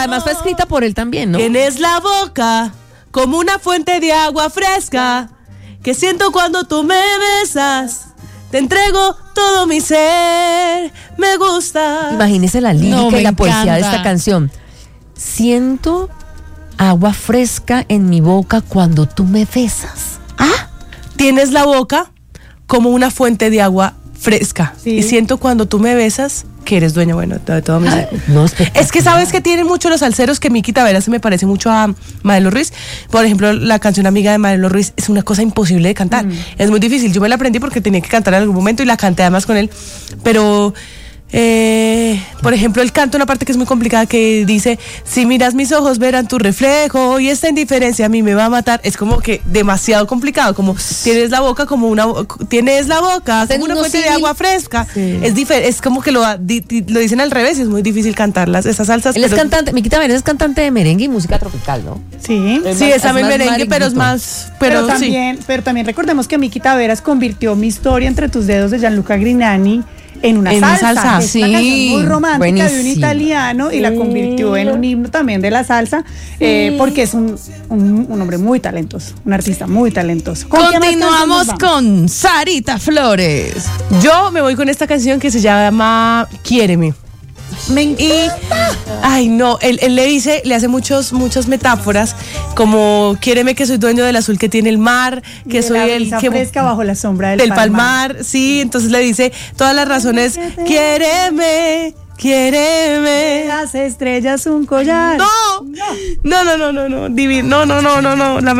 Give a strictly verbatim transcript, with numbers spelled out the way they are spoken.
además fue escrita por él también, ¿no? Tienes la boca como una fuente de agua fresca que siento cuando tú me besas. Te entrego todo mi ser, me gusta. Imagínese la lírica No, y me la poesía de encanta. esta canción. Siento agua fresca en mi boca cuando tú me besas. Ah, tienes la boca como una fuente de agua fresca. Sí. Y siento cuando tú me besas que eres dueña, bueno, de todo mi ser. No, Es que sabes que tienen mucho los salseros, que Miki Taveras se me parece mucho a Maelo Ruiz. Por ejemplo, la canción Amiga de Maelo Ruiz es una cosa imposible de cantar. Mm. Es muy difícil. Yo me la aprendí porque tenía que cantar en algún momento y la canté además con él. Pero, eh, por ejemplo, él canta una parte que es muy complicada que dice: si miras mis ojos verán tu reflejo y esta indiferencia a mí me va a matar. Es como que demasiado complicado, como tienes la boca como una tienes la boca como una fuente de agua fresca. Sí. Es difer- es como que lo, di, di, lo dicen al revés y es muy difícil cantarlas, esas salsas. Él pero es cantante, Miki Taveras es cantante de merengue y música tropical, ¿no? Sí, es sí, más, es también merengue, mariquito. Pero es más, pero, pero también, sí. pero también recordemos que Miki Taveras convirtió Mi historia entre tus dedos de Gianluca Grignani en una en salsa, una salsa. Es sí, una canción muy romántica buenísimo. De un italiano y la convirtió en un himno también de la salsa, sí. eh, porque es un, un, un hombre muy talentoso, un artista muy talentoso. Continuamos con Sarita Flores. Yo me voy con esta canción que se llama Quiéreme. Me encanta. Y, ay no, él, él le dice, le hace muchos, muchas metáforas, como quiéreme que soy dueño del azul que tiene el mar, que de soy la el brisa que fresca bajo la sombra del, del palmar. palmar, sí, entonces le dice todas las razones, quiéreme, quiéreme. Las estrellas un collar. No, no, no, no, no, no, divino, no, no, no, no, no, la